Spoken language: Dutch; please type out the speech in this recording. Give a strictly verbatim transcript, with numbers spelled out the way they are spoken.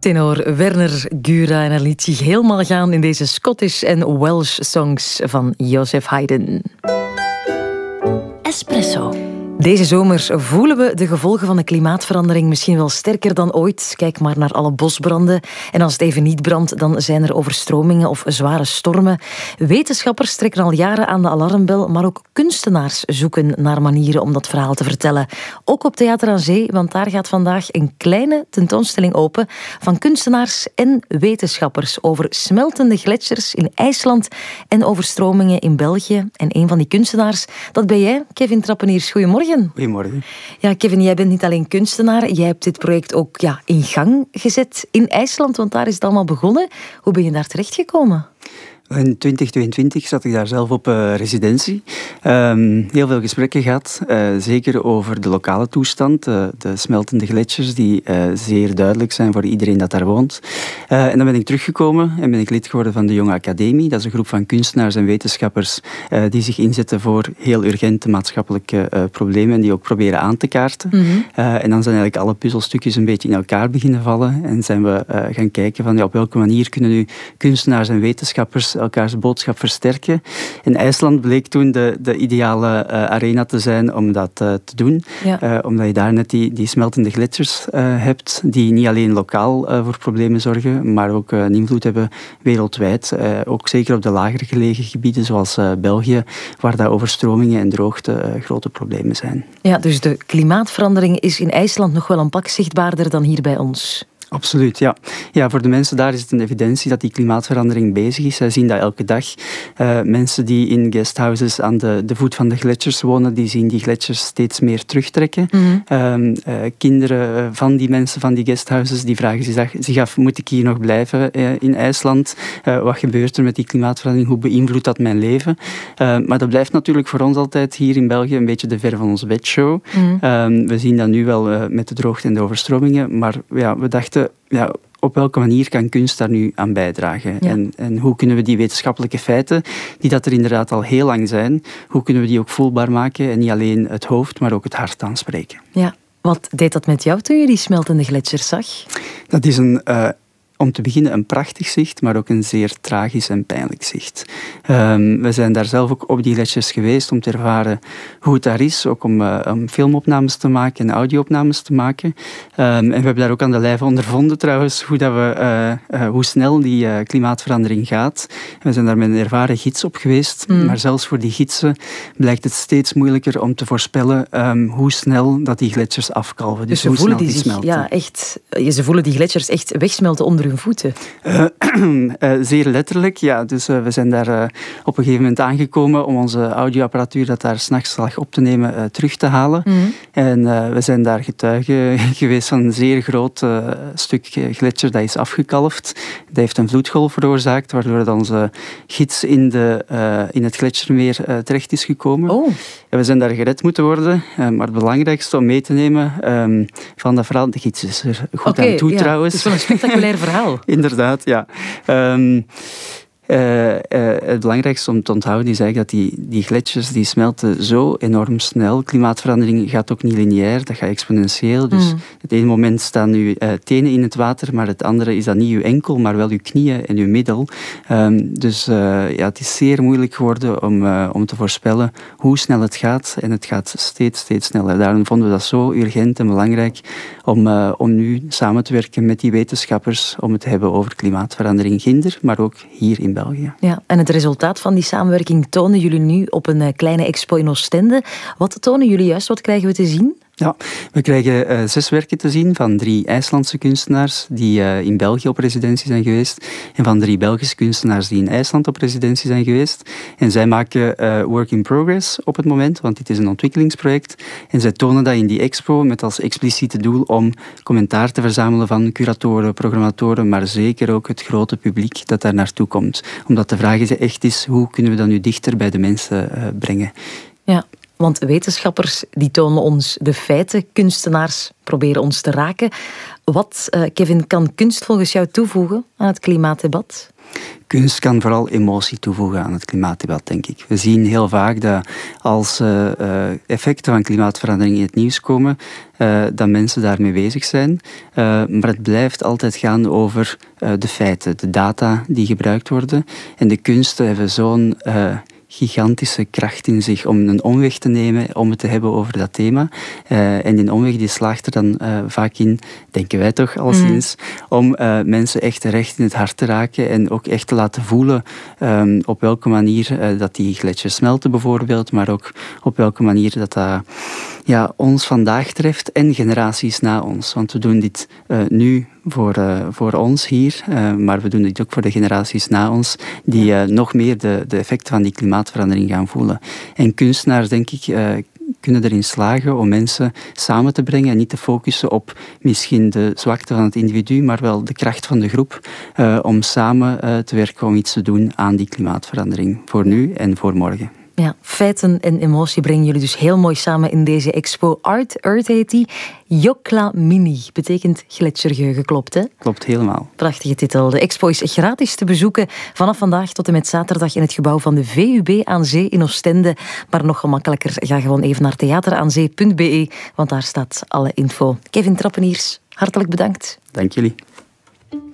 Tenor Werner Gura en hij liet zich helemaal gaan in deze Scottish en Welsh songs van Joseph Haydn. Espresso. Deze zomer voelen we de gevolgen van de klimaatverandering misschien wel sterker dan ooit. Kijk maar naar alle bosbranden. En als het even niet brandt, dan zijn er overstromingen of zware stormen. Wetenschappers trekken al jaren aan de alarmbel, maar ook kunstenaars zoeken naar manieren om dat verhaal te vertellen. Ook op Theater aan Zee, want daar gaat vandaag een kleine tentoonstelling open van kunstenaars en wetenschappers over smeltende gletsjers in IJsland en overstromingen in België. En een van die kunstenaars, dat ben jij, Kevin Trappeniers. Goedemorgen. Goedemorgen. Ja, Kevin, jij bent niet alleen kunstenaar, jij hebt dit project ook ja, in gang gezet in IJsland, want daar is het allemaal begonnen. Hoe ben je daar terechtgekomen? In twintig tweeëntwintig zat ik daar zelf op uh, residentie. Um, heel veel gesprekken gehad, uh, zeker over de lokale toestand, uh, de smeltende gletsjers die uh, zeer duidelijk zijn voor iedereen dat daar woont. Uh, en dan ben ik teruggekomen en ben ik lid geworden van de Jonge Academie. Dat is een groep van kunstenaars en wetenschappers uh, die zich inzetten voor heel urgente maatschappelijke uh, problemen en die ook proberen aan te kaarten. Mm-hmm. Uh, en dan zijn eigenlijk alle puzzelstukjes een beetje in elkaar beginnen vallen en zijn we uh, gaan kijken van ja, op welke manier kunnen nu kunstenaars en wetenschappers elkaars boodschap versterken. In IJsland bleek toen de, de ideale uh, arena te zijn om dat uh, te doen. Ja. Uh, omdat je daar net die, die smeltende gletsjers uh, hebt, die niet alleen lokaal uh, voor problemen zorgen, maar ook uh, een invloed hebben wereldwijd. Uh, ook zeker op de lager gelegen gebieden, zoals uh, België, waar dat overstromingen en droogte uh, grote problemen zijn. Ja, dus de klimaatverandering is in IJsland nog wel een pak zichtbaarder dan hier bij ons. Absoluut, ja. Ja, voor de mensen daar is het een evidentie dat die klimaatverandering bezig is. Zij zien dat elke dag. Uh, mensen die in guesthouses aan de, de voet van de gletsjers wonen, die zien die gletsjers steeds meer terugtrekken. Mm-hmm. Uh, uh, kinderen van die mensen van die guesthouses, die vragen zich, zich af, moet ik hier nog blijven uh, in IJsland? Uh, wat gebeurt er met die klimaatverandering? Hoe beïnvloedt dat mijn leven? Uh, maar dat blijft natuurlijk voor ons altijd hier in België een beetje de ver van onze bedshow. Mm-hmm. Uh, we zien dat nu wel uh, met de droogte en de overstromingen, maar ja, we dachten, ja, op welke manier kan kunst daar nu aan bijdragen? Ja. En, en hoe kunnen we die wetenschappelijke feiten, die dat er inderdaad al heel lang zijn, hoe kunnen we die ook voelbaar maken en niet alleen het hoofd, maar ook het hart aanspreken? Ja. Wat deed dat met jou toen je die smeltende gletsjers zag? Dat is een... Uh, Om te beginnen een prachtig zicht, maar ook een zeer tragisch en pijnlijk zicht. Um, we zijn daar zelf ook op die gletsjers geweest om te ervaren hoe het daar is, ook om, uh, om filmopnames te maken en audio-opnames te maken. Um, en we hebben daar ook aan de lijve ondervonden trouwens, hoe, dat we, uh, uh, hoe snel die uh, klimaatverandering gaat. We zijn daar met een ervaren gids op geweest, mm. maar zelfs voor die gidsen blijkt het steeds moeilijker om te voorspellen um, hoe snel dat die gletsjers afkalven. Dus, dus hoe snel die, die smelten. Ja, echt, ze voelen die gletsjers echt wegsmelten onder hun voeten. Uh, uh, zeer letterlijk, ja. Dus uh, we zijn daar uh, op een gegeven moment aangekomen om onze audioapparatuur dat daar 's nachts lag op te nemen uh, terug te halen. Mm-hmm. En uh, we zijn daar getuige geweest van een zeer groot uh, stuk gletsjer dat is afgekalfd. Dat heeft een vloedgolf veroorzaakt, waardoor onze gids in, de, uh, in het gletsjermeer uh, terecht is gekomen. Oh. En we zijn daar gered moeten worden. Uh, maar het belangrijkste om mee te nemen um, van dat verhaal, de gids is er goed okay, aan toe ja. trouwens. Het is wel een spectaculair verhaal. Inderdaad, ja. Um, Uh, uh, het belangrijkste om te onthouden is eigenlijk dat die, die gletsjers die smelten zo enorm snel. Klimaatverandering gaat ook niet lineair, dat gaat exponentieel. Dus mm. het ene moment staan uw uh, tenen in het water, maar het andere is dan niet uw enkel, maar wel uw knieën en uw middel. Um, dus uh, ja, het is zeer moeilijk geworden om, uh, om te voorspellen hoe snel het gaat. En het gaat steeds, steeds sneller. Daarom vonden we dat zo urgent en belangrijk om, uh, om nu samen te werken met die wetenschappers om het te hebben over klimaatverandering ginder, maar ook hier in België. Ja, en het resultaat van die samenwerking tonen jullie nu op een kleine expo in Oostende. Wat tonen jullie juist? Wat krijgen we te zien? Ja, we krijgen uh, zes werken te zien van drie IJslandse kunstenaars die uh, in België op residentie zijn geweest en van drie Belgische kunstenaars die in IJsland op residentie zijn geweest. En zij maken uh, work in progress op het moment, want dit is een ontwikkelingsproject. En zij tonen dat in die expo met als expliciete doel om commentaar te verzamelen van curatoren, programmatoren, maar zeker ook het grote publiek dat daar naartoe komt. Omdat de vraag is echt is, hoe kunnen we dat nu dichter bij de mensen uh, brengen? Ja. Want wetenschappers die tonen ons de feiten, kunstenaars proberen ons te raken. Wat, uh, Kevin, kan kunst volgens jou toevoegen aan het klimaatdebat? Kunst kan vooral emotie toevoegen aan het klimaatdebat, denk ik. We zien heel vaak dat als uh, uh, effecten van klimaatverandering in het nieuws komen, uh, dat mensen daarmee bezig zijn. Uh, maar het blijft altijd gaan over uh, de feiten, de data die gebruikt worden. En de kunsten hebben zo'n Uh, gigantische kracht in zich om een omweg te nemen, om het te hebben over dat thema. Uh, en die omweg die slaagt er dan uh, vaak in, denken wij toch alleszins, mm. om uh, mensen echt recht in het hart te raken en ook echt te laten voelen um, op welke manier uh, dat die gletsjers smelten bijvoorbeeld, maar ook op welke manier dat dat ja, ons vandaag treft en generaties na ons. Want we doen dit uh, nu voor, uh, voor ons hier, uh, maar we doen dit ook voor de generaties na ons, die uh, nog meer de, de effecten van die klimaatverandering gaan voelen. En kunstenaars, denk ik, uh, kunnen erin slagen om mensen samen te brengen en niet te focussen op misschien de zwakte van het individu, maar wel de kracht van de groep, uh, om samen uh, te werken om iets te doen aan die klimaatverandering, voor nu en voor morgen. Ja, feiten en emotie brengen jullie dus heel mooi samen in deze expo. Art Earth heet die. Joklamini betekent gletsjergeheugen, klopt hè? Klopt, helemaal. Prachtige titel. De expo is gratis te bezoeken vanaf vandaag tot en met zaterdag in het gebouw van de V U B aan Zee in Oostende. Maar nog gemakkelijker, ga gewoon even naar theateraanzee punt be, want daar staat alle info. Kevin Trappeniers, hartelijk bedankt. Dank jullie.